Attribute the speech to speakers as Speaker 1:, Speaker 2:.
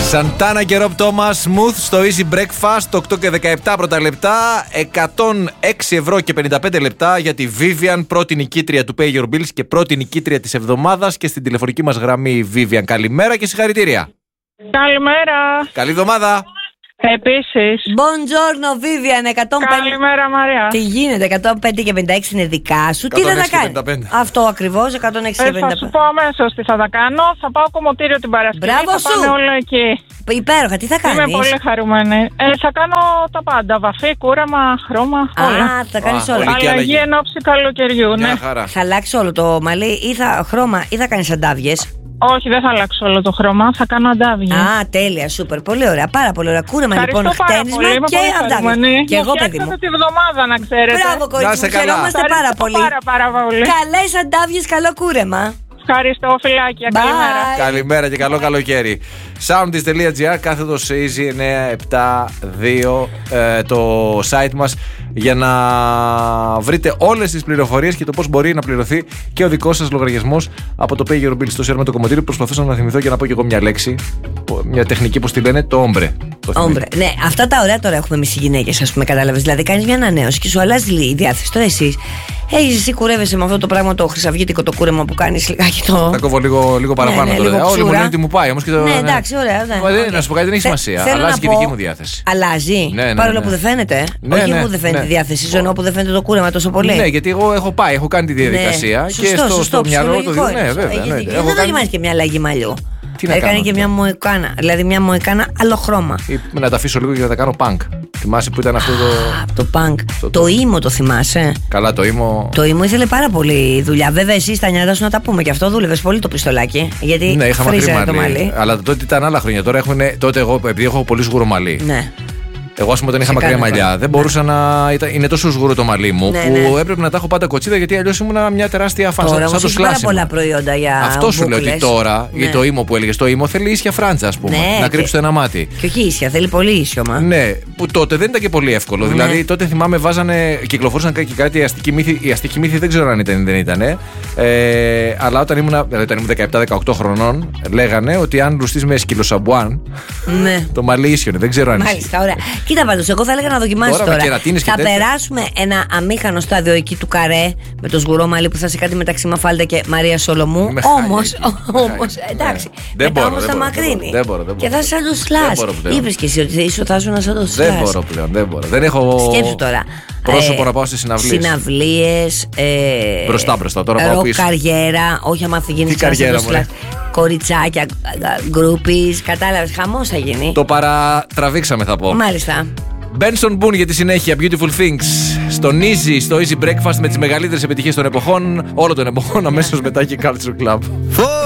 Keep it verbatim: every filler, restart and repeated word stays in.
Speaker 1: Σαντάνα και Ρομπ Τόμας, Smooth στο Easy Breakfast, οκτώ και δεκαεπτά πρώτα λεπτά, εκατόν έξι ευρώ και πενήντα πέντε λεπτά για τη Vivian, πρώτη νικήτρια του Pay Your Bills και πρώτη νικήτρια της εβδομάδας και στην τηλεφωνική μας γραμμή Vivian. Καλημέρα και συγχαρητήρια.
Speaker 2: Καλημέρα.
Speaker 1: Καλή εβδομάδα.
Speaker 2: Επίσης.
Speaker 3: Buongiorno Vivian, εκατόν πέντε.
Speaker 2: Καλημέρα Μαρία.
Speaker 3: Τι γίνεται, εκατόν πέντε και πενήντα έξι είναι δικά σου. Τι θα τα κάνει. Αυτό ακριβώς, εκατόν έξι και
Speaker 2: ε,
Speaker 3: πενήντα
Speaker 2: θα
Speaker 3: πέντε.
Speaker 2: σου πω αμέσως τι θα τα κάνω. Θα πάω κομμωτήριο την Παρασκευή.
Speaker 3: Μπράβο
Speaker 2: θα
Speaker 3: σου.
Speaker 2: πάνε όλα εκεί.
Speaker 3: Υπέροχα, τι θα κάνεις.
Speaker 2: Είμαι πολύ χαρούμενη. Ε, θα κάνω τα πάντα. Βαφή, κούραμα, χρώμα, όλα.
Speaker 3: Α, θα κάνεις
Speaker 1: Α,
Speaker 3: όλα.
Speaker 1: πολύ. Και
Speaker 2: Αλλαγή
Speaker 1: αλλαγή.
Speaker 2: εν ώψη καλοκαιριού, ναι.
Speaker 1: Μια χαρά.
Speaker 3: Θα αλλάξει όλο το μαλλί ή θα χρώμα ή θα κάνεις αντάβιες.
Speaker 2: Όχι, δεν θα αλλάξω όλο το χρώμα. Θα κάνω αντάβια.
Speaker 3: Α, τέλεια, σούπερ. Πολύ ωραία, πάρα πολύ ωραία. Κούρεμα λοιπόν,
Speaker 2: Ευχαριστώ πάρα
Speaker 3: χτένισμα
Speaker 2: πολύ. Είμαι
Speaker 3: και
Speaker 2: πολύ
Speaker 3: αντάβια.
Speaker 2: χαρούμενη.
Speaker 3: Και εγώ,
Speaker 2: Μου
Speaker 3: παιδί μου.
Speaker 2: φτιάξατε τη βδομάδα, να ξέρετε.
Speaker 3: Μπράβο,
Speaker 1: Να
Speaker 3: κορίτσι
Speaker 1: είστε
Speaker 3: μου,
Speaker 1: καλά.
Speaker 3: χαιρόμαστε πάρα
Speaker 2: Ευχαριστώ
Speaker 3: πολύ.
Speaker 2: Πάρα, πάρα πολύ.
Speaker 3: Καλές αντάβιες, καλό κούρεμα.
Speaker 2: Ευχαριστώ, φιλάκια.
Speaker 3: Bye.
Speaker 2: Καλημέρα.
Speaker 1: Καλημέρα και καλό καλοκαίρι. soundis.gr, κάθετος easy εννιά επτά δύο ε, το site μας για να βρείτε όλες τις πληροφορίες και το πώς μπορεί να πληρωθεί και ο δικός σας λογαριασμός από το Pay Your Bills. Τόση ώρα με το κομμωτήριο προσπαθούσα να θυμηθώ και να πω και εγώ μια λέξη, μια τεχνική που τη λένε, το ombre.
Speaker 3: Όμπρε. Ναι, αυτά τα ωραία τώρα έχουμε εμείς οι γυναίκες, ας πούμε, κατάλαβες. Δηλαδή, κάνεις μια ανανέωση και σου αλλάζει η διάθεση. Τώρα εσείς έχεις εσύ κουρεύεσαι με αυτό το πράγμα το χρυσαυγίτικο το κούρεμα που κάνεις λιγάκι το.
Speaker 1: Θα κόβω λίγο, λίγο παραπάνω
Speaker 3: ναι, ναι,
Speaker 1: τώρα.
Speaker 3: λίγο
Speaker 1: Όλοι μου
Speaker 3: ξούρα.
Speaker 1: λένε ότι μου πάει όμως και το.
Speaker 3: Ναι, εντάξει, ωραία. Ναι.
Speaker 1: Μα δεν-
Speaker 3: Okay.
Speaker 1: Να σου πω κάτι, δεν έχει
Speaker 3: Θε-
Speaker 1: σημασία.
Speaker 3: θέλω
Speaker 1: Αλλάζει
Speaker 3: να
Speaker 1: και η
Speaker 3: πω-
Speaker 1: δική μου διάθεση.
Speaker 3: Αλλάζει.
Speaker 1: Ναι, ναι,
Speaker 3: Παρόλο
Speaker 1: ναι.
Speaker 3: που δεν φαίνεται.
Speaker 1: Ναι,
Speaker 3: Όχι
Speaker 1: ναι,
Speaker 3: που δεν φαίνεται
Speaker 1: ναι.
Speaker 3: η διάθεση, ζωνό που δεν φαίνεται το κούρεμα τόσο πολύ.
Speaker 1: Ναι, γιατί εγώ έχω πάει, έχω κάνει τη διαδικασία
Speaker 3: Ναι.
Speaker 1: και
Speaker 3: Σωστό,
Speaker 1: στο,
Speaker 3: σωστό,
Speaker 1: στο μυαλό το
Speaker 3: ψυχολογικό
Speaker 1: δίνω. Ναι,
Speaker 3: είναι.
Speaker 1: βέβαια.
Speaker 3: Έχεις
Speaker 1: ναι,
Speaker 3: δίκιο.
Speaker 1: έχω
Speaker 3: Δεν
Speaker 1: κάνει-
Speaker 3: δοκιμάζεις και μια αλλαγή μαλλιού.
Speaker 1: Τι να
Speaker 3: Έκανε
Speaker 1: κάνω
Speaker 3: και
Speaker 1: τώρα.
Speaker 3: μια μοϊκάνα. Δηλαδή μια μοϊκάνα άλλο χρώμα.
Speaker 1: Ή να τα αφήσω λίγο και να τα κάνω punk. Θυμάσαι που ήταν αυτό το.
Speaker 3: Α, το πανκ.
Speaker 1: το-
Speaker 3: Το ήμο το θυμάσαι.
Speaker 1: Καλά, το ήμο.
Speaker 3: Το ήμο ήθελε πάρα πολύ δουλειά. Βέβαια, εσύ στα νιάτα σου να τα πούμε και αυτό δούλευε πολύ το πιστολάκι. Γιατί
Speaker 1: Ναι, είχα μακρύ
Speaker 3: φρίζανε το
Speaker 1: μαλλί.
Speaker 3: μαλλί.
Speaker 1: Αλλά τότε ήταν άλλα χρόνια. Τώρα έχουν, τότε εγώ, επειδή έχω πολύ σγούρο μαλλί.
Speaker 3: Ναι.
Speaker 1: Εγώ, α πούμε, όταν είχα
Speaker 3: Σε
Speaker 1: μακριά
Speaker 3: κάνει
Speaker 1: μαλλιά,
Speaker 3: πάλι.
Speaker 1: δεν μπορούσα να. Ήταν, είναι τόσο σγούρο το μαλλί μου
Speaker 3: Ναι,
Speaker 1: που
Speaker 3: ναι.
Speaker 1: έπρεπε να τα έχω πάντα κοτσίδα γιατί αλλιώς ήμουν μια τεράστια φάση.
Speaker 3: Τώρα
Speaker 1: Σαν
Speaker 3: όμως
Speaker 1: το
Speaker 3: έχει πάρα
Speaker 1: σλάσιμο.
Speaker 3: πολλά προϊόντα για.
Speaker 1: Αυτό σου λέω ότι
Speaker 3: μπούκλες.
Speaker 1: τώρα,
Speaker 3: Ναι.
Speaker 1: για το ήμο που έλεγε, το ήμο θέλει ίσια φράντζα, α πούμε.
Speaker 3: Ναι,
Speaker 1: να
Speaker 3: και-
Speaker 1: κρύψει το ένα μάτι.
Speaker 3: Και όχι ίσια, θέλει πολύ ίσιωμα.
Speaker 1: Ναι, που τότε δεν ήταν και πολύ εύκολο.
Speaker 3: Ναι.
Speaker 1: Δηλαδή, τότε θυμάμαι, βάζανε, κυκλοφορούσαν και κάτι αστική μύθη. Η αστική μύθη δεν ξέρω αν ήταν ή δεν ήταν. Ε, αλλά όταν ήμουν, δηλαδή, όταν ήμουν δεκαεπτά δεκαοκτώ χρονών, λέγανε ότι αν λουστείς με σκυλοσαμπουάν,
Speaker 3: Ναι.
Speaker 1: το μαλλί ίσιονε. Δεν ξέρω αν ισχύει.
Speaker 3: Μάλιστα, ωραία. Κοίτα πάντως, εγώ θα έλεγα να δοκιμάσεις
Speaker 1: Τώρα με
Speaker 3: τώρα.
Speaker 1: κερατίνες και
Speaker 3: Θα
Speaker 1: τέτοια.
Speaker 3: περάσουμε ένα αμήχανο στάδιο εκεί του καρέ με το σγουρό μαλλί που θα σε κάτι μεταξύ Μαφάλτα και Μαρία Σολομού.
Speaker 1: Με χάλια
Speaker 3: Όμως,
Speaker 1: εκεί, με
Speaker 3: όμως,
Speaker 1: χάλια.
Speaker 3: εντάξει.
Speaker 1: Ναι. Δεν
Speaker 3: Μετά
Speaker 1: μπορώ,
Speaker 3: όμως
Speaker 1: δεν
Speaker 3: θα
Speaker 1: μπορώ,
Speaker 3: μακρύνει.
Speaker 1: δεν μπορώ, δεν μπορώ.
Speaker 3: Και θα σαν το
Speaker 1: Δεν
Speaker 3: σλάς.
Speaker 1: μπορώ πλέον.
Speaker 3: Είπες και εσύ ότι ίσως θα ήσουν σαν το σλάς.
Speaker 1: Δεν μπορώ πλέον. Δεν μπορώ. Δεν έχω
Speaker 3: Σκέψου τώρα.
Speaker 1: πρόσωπο
Speaker 3: Ε,
Speaker 1: να πάω στις συναυλίες.
Speaker 3: Συναυλίες. Ε,
Speaker 1: Μπροστά, μπροστά, τώρα πάω
Speaker 3: ροκ
Speaker 1: πίσω.
Speaker 3: καριέρα. Όχι, άμα θα γίνει
Speaker 1: Τι καριέρα, μωρέ.
Speaker 3: κοριτσάκια, γκρουπις. Κατάλαβες, χαμός θα γίνει.
Speaker 1: Το παρατραβήξαμε, θα πω.
Speaker 3: Μάλιστα.
Speaker 1: Benson Boone για τη συνέχεια, Beautiful Things. Στον Easy, στο Easy Breakfast με τις μεγαλύτερες επιτυχίες των εποχών, όλων των εποχών, αμέσως μετά και Culture Club.